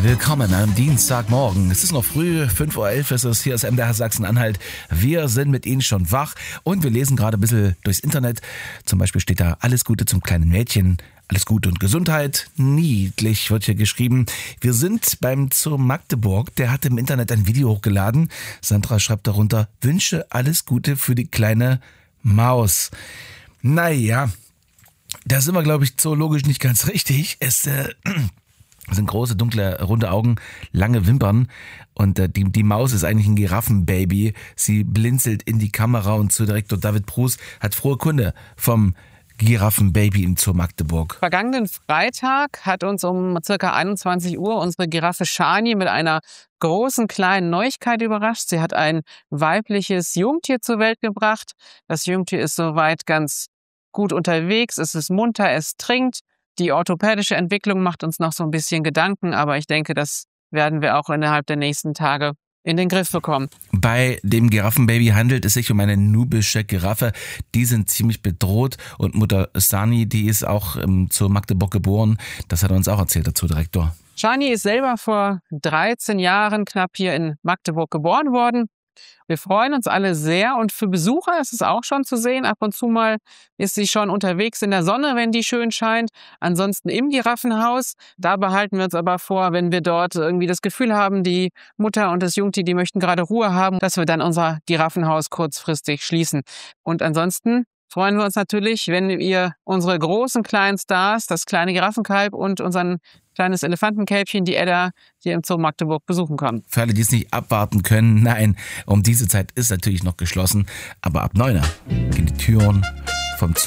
Willkommen am Dienstagmorgen. Es ist noch früh, 5:11 Uhr ist es. Hier ist MDR Sachsen-Anhalt. Wir sind mit Ihnen schon wach und wir lesen gerade ein bisschen durchs Internet. Zum Beispiel steht da: Alles Gute zum kleinen Mädchen. Alles Gute und Gesundheit. Niedlich wird hier geschrieben. Wir sind beim Zoo Magdeburg. Der hat im Internet ein Video hochgeladen. Sandra schreibt darunter: Wünsche alles Gute für die kleine Maus. Naja, da sind wir, glaube ich, zoologisch nicht ganz richtig. Es sind große, dunkle, runde Augen, lange Wimpern und die Maus ist eigentlich ein Giraffenbaby. Sie blinzelt in die Kamera und Zoodirektor David Bruß hat frohe Kunde vom Giraffenbaby im Zoo Magdeburg. Vergangenen Freitag hat uns um ca. 21 Uhr unsere Giraffe Shani mit einer großen, kleinen Neuigkeit überrascht. Sie hat ein weibliches Jungtier zur Welt gebracht. Das Jungtier ist soweit ganz gut unterwegs, es ist munter, es trinkt. Die orthopädische Entwicklung macht uns noch so ein bisschen Gedanken, aber ich denke, das werden wir auch innerhalb der nächsten Tage in den Griff bekommen. Bei dem Giraffenbaby handelt es sich um eine nubische Giraffe. Die sind ziemlich bedroht und Mutter Sani, die ist auch zu Magdeburg geboren. Das hat er uns auch erzählt, der Zoodirektor. Shani ist selber vor 13 Jahren knapp hier in Magdeburg geboren worden. Wir freuen uns alle sehr und für Besucher ist es auch schon zu sehen. Ab und zu mal ist sie schon unterwegs in der Sonne, wenn die schön scheint. Ansonsten im Giraffenhaus. Da behalten wir uns aber vor, wenn wir dort irgendwie das Gefühl haben, die Mutter und das Jungtier, die möchten gerade Ruhe haben, dass wir dann unser Giraffenhaus kurzfristig schließen. Und ansonsten freuen wir uns natürlich, wenn ihr unsere großen kleinen Stars, das kleine Giraffenkalb und unseren kleines Elefantenkälbchen, die Edda, hier im Zoo Magdeburg besuchen kann. Für alle, die es nicht abwarten können, nein, um diese Zeit ist natürlich noch geschlossen, aber ab 9 Uhr gehen die Türen vom